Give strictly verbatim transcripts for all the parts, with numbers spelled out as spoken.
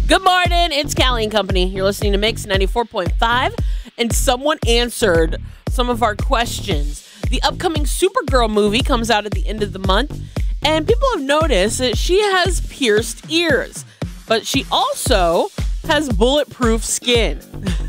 Good morning, it's Callie and Company. You're listening to Mix ninety-four point five, and someone answered some of our questions. The upcoming Supergirl movie comes out at the end of the month, and people have noticed that she has pierced ears, but she also has bulletproof skin.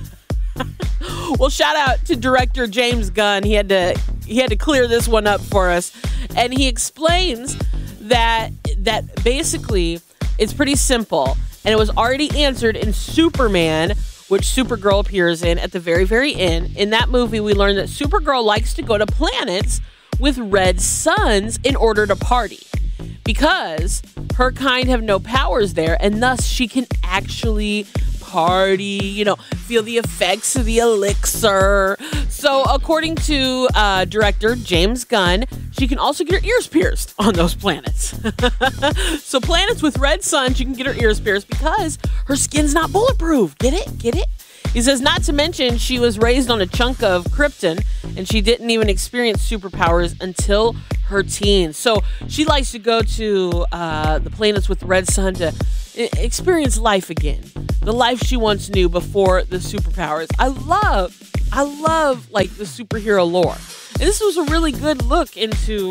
Well, shout out to director James Gunn. He had to he had to clear this one up for us, and he explains that that basically it's pretty simple, and it was already answered in Superman, which Supergirl appears in at the very, very end. In that movie, we learned that Supergirl likes to go to planets with red suns in order to party, because her kind have no powers there, and thus she can actually party, you know, feel the effects of the elixir. So according to uh, director James Gunn, she can also get her ears pierced on those planets. So planets with red sun, she can get her ears pierced because her skin's not bulletproof. Get it? Get it? He says, not to mention, she was raised on a chunk of krypton, and she didn't even experience superpowers until her teens. So she likes to go to uh, the planets with the red sun to experience life again. The life she once knew before the superpowers. I love, I love, like, the superhero lore. And this was a really good look into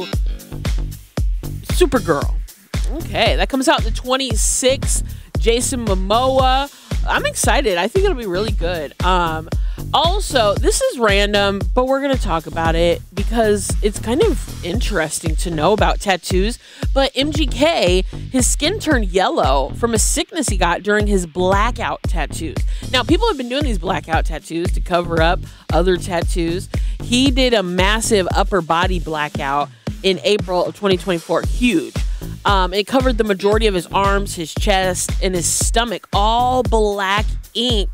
Supergirl. Okay, that comes out the twenty-sixth. Jason Momoa. I'm excited. I think it'll be really good. Um, also, this is random, but we're going to talk about it because it's kind of interesting to know about tattoos. But M G K, his skin turned yellow from a sickness he got during his blackout tattoos. Now, people have been doing these blackout tattoos to cover up other tattoos. He did a massive upper body blackout in April of twenty twenty-four. Huge. Um, it covered the majority of his arms, his chest, and his stomach, all black ink.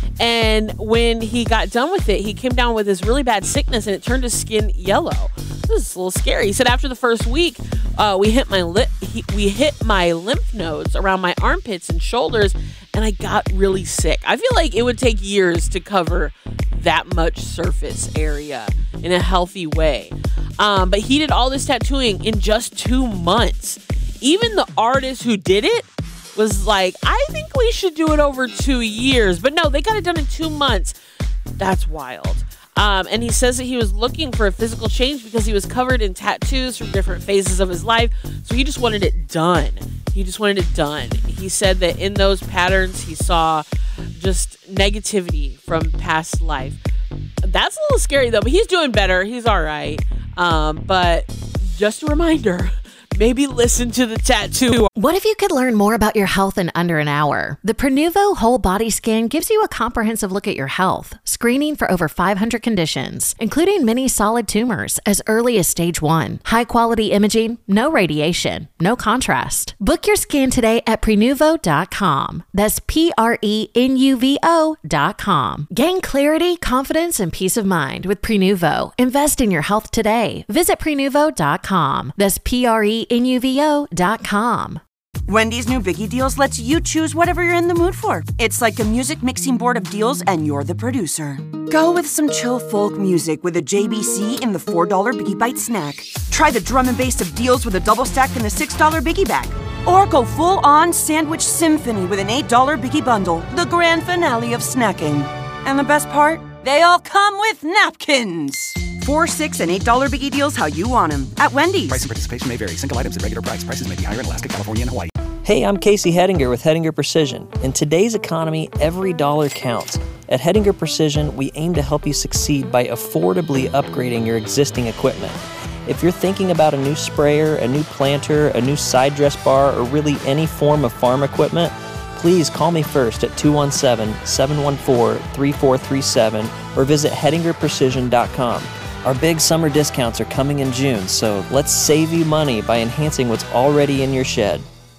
And when he got done with it, he came down with this really bad sickness, and it turned his skin yellow. This is a little scary. He said, after the first week, uh, we hit my lip, he, we hit my lymph nodes around my armpits and shoulders, and I got really sick. I feel like it would take years to cover that much surface area in a healthy way. Um, but he did all this tattooing in just two months. Even the artist who did it was like, I think we should do it over two years. But no, they got it done in two months. That's wild. Um, and he says that he was looking for a physical change because he was covered in tattoos from different phases of his life. So he just wanted it done. He just wanted it done. He said that in those patterns, he saw just negativity from past life. That's a little scary, though. But he's doing better. He's all right. Um, but just a reminder, maybe listen to the tattoo. What if you could learn more about your health in under an hour? The Prenuvo Whole Body Scan gives you a comprehensive look at your health, screening for over five hundred conditions, including many solid tumors as early as stage one. High quality imaging, no radiation, no contrast. Book your scan today at Prenuvo dot com. That's P R E N U V O dot com. Gain clarity, confidence, and peace of mind with Prenuvo. Invest in your health today. Visit Prenuvo dot com. That's P R E N U V O dot com. Wendy's new Biggie Deals lets you choose whatever you're in the mood for. It's like a music mixing board of deals, and you're the producer. Go with some chill folk music with a J B C in the four dollar Biggie Bite snack. Try the drum and bass of deals with a double stack in the six dollar Biggie Bag. Or go full-on sandwich symphony with an eight dollar Biggie Bundle, the grand finale of snacking. And the best part? They all come with napkins. Four, six, and eight dollar Biggie Deals how you want them at Wendy's. Price and participation may vary. Single items at regular price. Prices may be higher in Alaska, California, and Hawaii. Hey, I'm Casey Hedinger with Hedinger Precision. In today's economy, every dollar counts. At Hedinger Precision, we aim to help you succeed by affordably upgrading your existing equipment. If you're thinking about a new sprayer, a new planter, a new side dress bar, or really any form of farm equipment, please call me first at two one seven, seven one four, three four three seven or visit Hedinger Precision dot com. Our big summer discounts are coming in June, so let's save you money by enhancing what's already in your shed.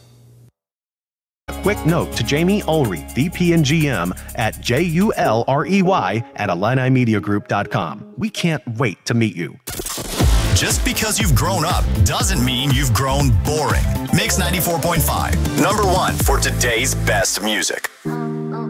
Quick note to Jamie Ulrey, V P and G M at J U L R E Y at Illini Media Group dot com. We can't wait to meet you. Just because you've grown up doesn't mean you've grown boring. Mix ninety-four point five, number one for today's best music.